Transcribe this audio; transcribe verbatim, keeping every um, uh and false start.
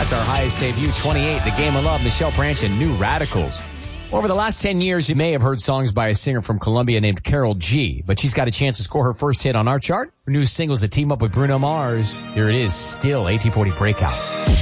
That's our highest debut, twenty-eight, The Game of Love, Michelle Branch and New Radicals. Over the last ten years, you may have heard songs by a singer from Colombia named Karol G, but she's got a chance to score her first hit on our chart. Her new singles that team up with Bruno Mars. Here it is, Still, eighteen forty Breakout.